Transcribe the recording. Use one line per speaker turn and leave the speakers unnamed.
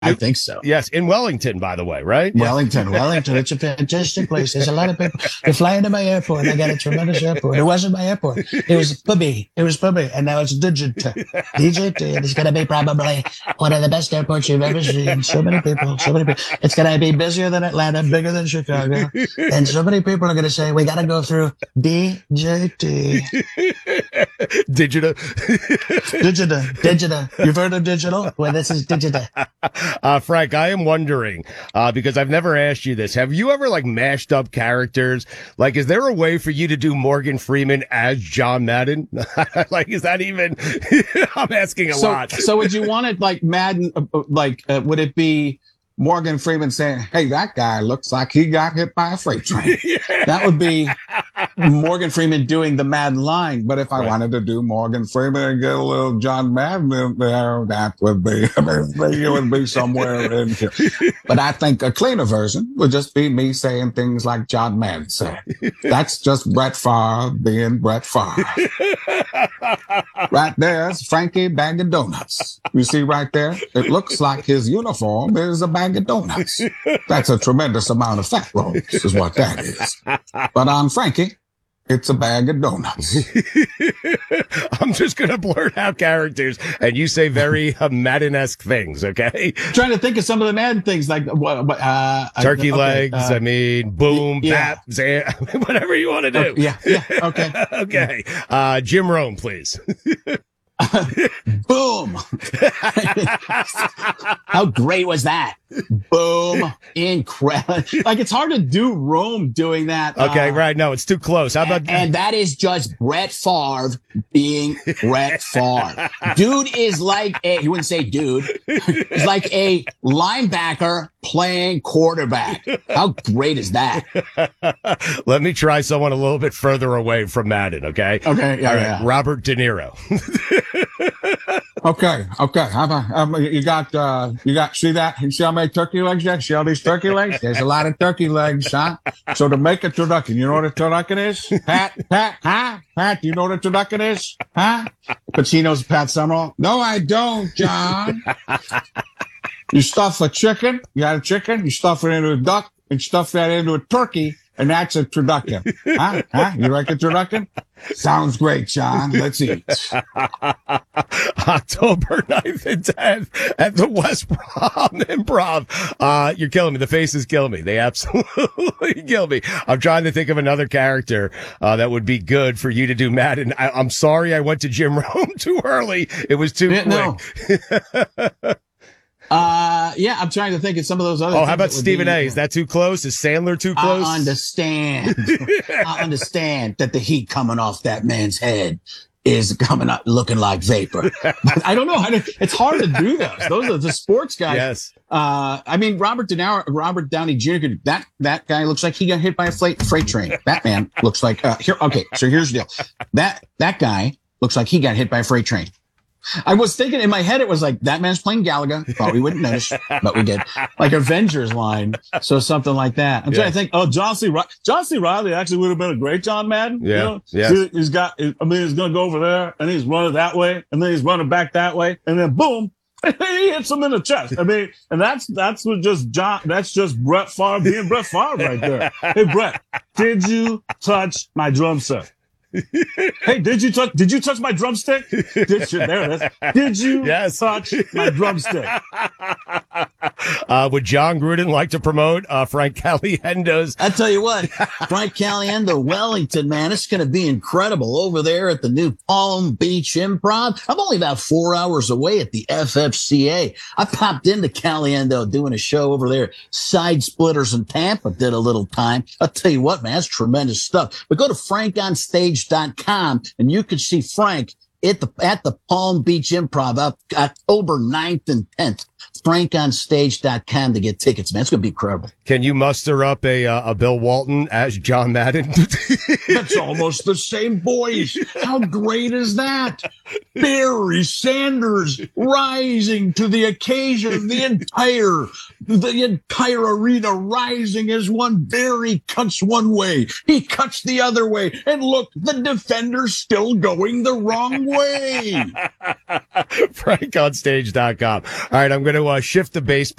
I think so.
Yes, in Wellington, by the way, right?
Wellington. It's a fantastic place. There's a lot of people. They fly into my airport. I got a tremendous airport. It wasn't my airport. It was Pubby. And now it's DJT. It's going to be probably one of the best airports you've ever seen. So many people. It's going to be busier than Atlanta, bigger than Chicago. And so many people are going to say, we got to go through DJT. Digita. You've heard of digital? Well, this is Digita.
Frank, I am wondering, because I've never asked you this. Have you ever mashed up characters? Is there a way for you to do Morgan Freeman as John Madden? Is that even, I'm asking a lot.
So would you want it like Madden, would it be Morgan Freeman saying, hey, that guy looks like he got hit by a freight train? Yeah. That would be Morgan Freeman doing the Madden line. But if I wanted to do Morgan Freeman and get a little John Madden in there, that would be, it would be somewhere in here. But I think a cleaner version would just be me saying things like John Madden said. That's just Brett Favre being Brett Favre. Right there's Frankie Bag of Donuts. You see right there? It looks like his uniform is a bag of donuts. That's a tremendous amount of fat rolls is what that is. But on Frankie, it's a bag of donuts.
I'm just going to blurt out characters and you say very Madden-esque things, okay?
Trying to think of some of the Madden things like
turkey legs, boom, bap, whatever you want to do.
Yeah, okay.
Okay. Jim Rome, please.
Boom. How great was that? Boom. Incredible. It's hard to do Rome doing that.
Okay, right. No, it's too close. How about
and that is just Brett Favre being Brett Favre. Dude is you wouldn't say dude. He's like a linebacker playing quarterback. How great is that?
Let me try someone a little bit further away from Madden, okay?
Okay, yeah.
Robert De Niro.
Okay. How about, you got, see that? You see how many turkey legs there? See all these turkey legs? There's a lot of turkey legs, huh? So to make a turducken, you know what a turducken is? Pat, huh? Pat, do you know what a turducken is? Huh? Pacino's Pat Summerall. No, I don't, John. You stuff a chicken, you got a chicken, you stuff it into a duck, and stuff that into a turkey, and that's a turducken. Huh? You like a turducken? Sounds great, John. Let's eat.
October 9th and 10th at the West Brom Improv. You're killing me. The faces kill me. They absolutely kill me. I'm trying to think of another character that would be good for you to do Madden. I'm sorry I went to Jim Rome too early. It was too quick.
No. I'm trying to think of some of those other.
How about Stephen A? Is that too close? Is Sandler too close?
I understand that the heat coming off that man's head is coming up looking like vapor. But I don't know it's hard to do those. Those are the sports guys.
Yes.
Robert Downey Jr. That guy looks like he got hit by a freight train. That man looks like here. Okay, so here's the deal. That guy looks like he got hit by a freight train. I was thinking in my head, it was like that man's playing Galaga. Thought we wouldn't notice, but we did. Like Avengers line. So something like that. I'm trying to think. Oh, John C. Reilly actually would have been a great John Madden.
Yeah.
You know?
Yeah.
He's going to go over there and he's running that way and then he's running back that way and then boom, he hits him in the chest. And that's what that's just Brett Favre being Brett Favre right there. Hey, Brett, did you touch my drum set? Hey, did you touch my drumstick? There it is. Did you touch my drumstick?
Would John Gruden like to promote Frank Caliendo's?
I tell you what, Frank Caliendo, Wellington, man, it's going to be incredible over there at the new Palm Beach Improv. I'm only about 4 hours away at the FFCA. I popped into Caliendo doing a show over there, Side Splitters in Tampa, did a little time. I'll tell you what, man, that's tremendous stuff. But go to frankonstage.com and you can see Frank at the Palm Beach Improv October 9th and 10th. frankonstage.com to get tickets, man. It's going to be incredible.
Can you muster up a Bill Walton as John Madden?
That's almost the same voice. How great is that? Barry Sanders rising to the occasion. The entire arena rising as one. Barry cuts one way. He cuts the other way. And look, the defender's still going the wrong way.
frankonstage.com. All right, I'm going going to shift the baseball.